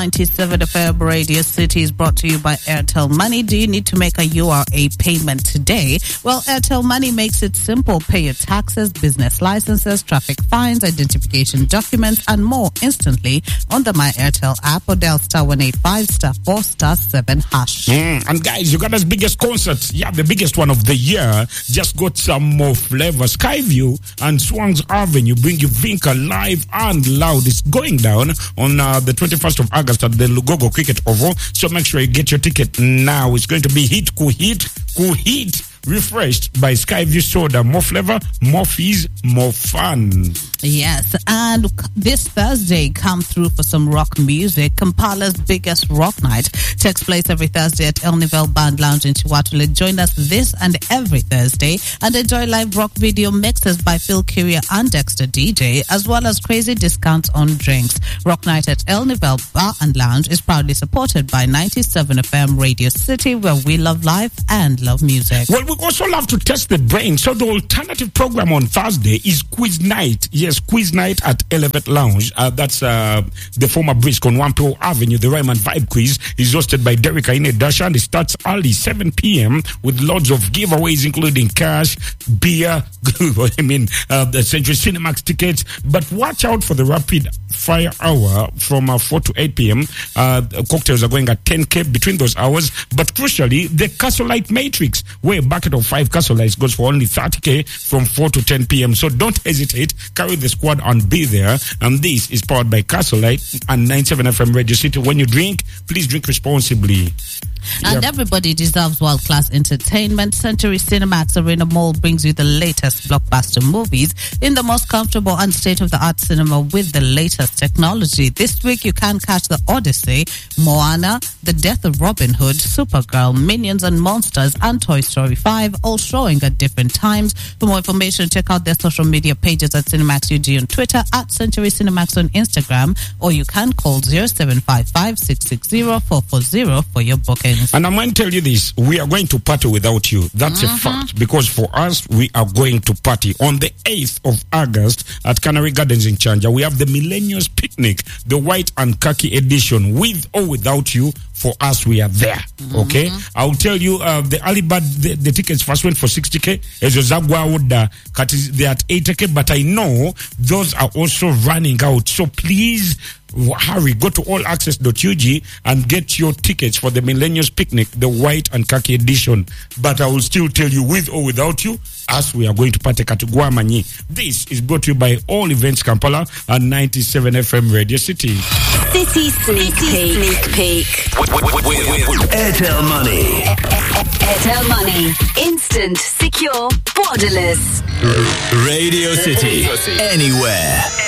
97 FM Radio City is brought to you by Airtel Money. Do you need to make a URA payment today? Well, Airtel Money makes it simple. Pay your taxes, business licenses, traffic fines, identification documents, and more instantly on the My Airtel app or dial *185*4*7#. And guys, Uganda's biggest concert, the biggest one of the year, just got some more flavor. Skyview and Swans Avenue bring you Vinca live and loud. It's going down on the 21st of August at the Lugogo Cricket Oval. So make sure you get your ticket now. It's going to be hit, refreshed by Skyview Soda. More flavor, more fees, more fun. Yes, and this Thursday, come through for some rock music. Kampala's biggest rock night takes place every Thursday at El Nivel Band Lounge in Chiwatule. Join us this and every Thursday and enjoy live rock video mixes by Phil Curia and Dexter DJ, as well as crazy discounts on drinks. Rock night at El Nivel Bar and Lounge is proudly supported by 97 FM Radio City, where we love life and love music. Well, we also love to test the brain. So the alternative program on Thursday is Quiz Night. Yes, Quiz Night at Elevate Lounge. That's the former Brisk on Wampio Avenue. The Rhyme and Vibe Quiz is hosted by Derek Aine Dasha, and it starts early, 7 p.m. with loads of giveaways, including cash, beer, the Century Cinemax tickets. But watch out for the rapid fire hour from 4 to 8 p.m. Cocktails are going at 10K between those hours. But crucially, the Castlelite Matrix, where a bucket of 5 Castlelites goes for only 30K from 4 to 10 p.m. So don't hesitate. Carry the squad and be there. And this is powered by Castlelite and 97 FM Radio City. When you drink, please drink responsibly. And everybody deserves world-class entertainment. Century Cinemax Arena Mall brings you the latest blockbuster movies in the most comfortable and state-of-the-art cinema with the latest technology. This week, you can catch The Odyssey, Moana, The Death of Robin Hood, Supergirl, Minions and Monsters, and Toy Story 5, all showing at different times. For more information, check out their social media pages at Cinemax UG on Twitter, at Century Cinemax on Instagram, or you can call 0755 660 440 for your booking. And I'm going to tell you this, we are going to party without you. That's a fact, because for us, we are going to party. On the 8th of August at Canary Gardens in Chanja, we have the Millennials Picnic, the white and khaki edition, with or without you. For us, we are there. Okay? I'll tell you, the early bird, the tickets first went for 60K. They're at 80K, but I know those are also running out. So please, hurry, go to allaccess.ug and get your tickets for the Millennials Picnic, the white and khaki edition. But I will still tell you, with or without you, as we are going to party at Guamanyi. This is brought to you by All Events Kampala and 97 FM Radio City. City Sneak Peek. Airtel Money. Airtel Money. Instant, secure, borderless. Radio City. Anywhere.